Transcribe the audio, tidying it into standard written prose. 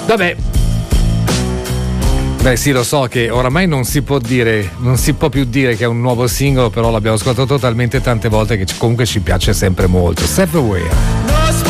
Vabbè. Beh sì, lo so che oramai non si può più dire che è un nuovo singolo, però l'abbiamo ascoltato talmente tante volte che comunque ci piace sempre molto. Step Away.